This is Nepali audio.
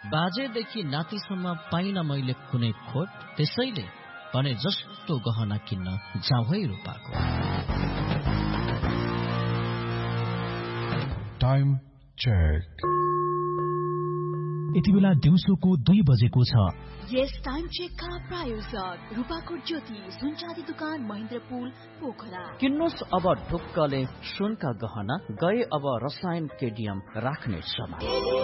बाजेदेखि नातिसम्म पाइन मैले कुनै खोट, त्यसैले भने जस्तो गहना किन्न जाउँ है रूपाको। Time check. यति बेला दिउँसोको 2 बजेको छ। यस टाइम चेकका प्रायोजक रूपाकोट ज्योति सुनचाँदी दुकान महेन्द्रपुल पोखरा। किन्नुस् अब ढुक्कले सुनका गहना, गए अब रसायन केडियम राख्ने समय।